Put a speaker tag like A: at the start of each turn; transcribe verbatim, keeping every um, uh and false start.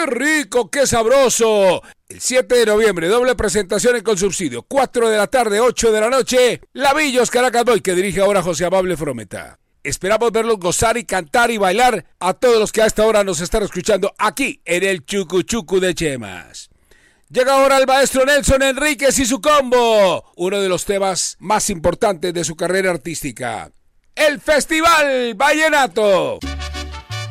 A: ¡Qué rico, qué sabroso! El siete de noviembre, doble presentación en Consubsidio, cuatro de la tarde, ocho de la noche, Lavillos Caracas Boy, que dirige ahora José Amable Frometa. Esperamos verlos gozar y cantar y bailar a todos los que a esta hora nos están escuchando aquí en el Chucu Chucu de Chemas. Llega ahora el maestro Nelson Enríquez y su combo, uno de los temas más importantes de su carrera artística. El Festival Vallenato.